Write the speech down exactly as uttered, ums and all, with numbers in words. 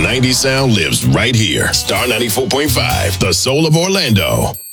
nineties sound lives right here. Star ninety-four point five, the soul of Orlando.